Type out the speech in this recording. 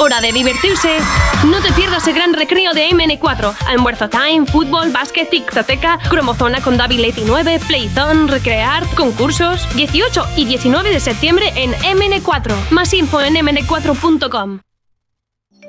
hora de divertirse. No te pierdas el gran recreo de MN4. Almuerzo time, fútbol, básquet, tictoteca, cromozona con David 9, Playzone, recrear, concursos. 18 y 19 de septiembre en MN4. Más info en mn4.com.